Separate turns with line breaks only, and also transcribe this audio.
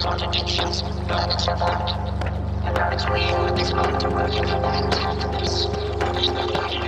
contradictions, planets apart. And now it's real, this moment to work in the mind, happiness, there's no life.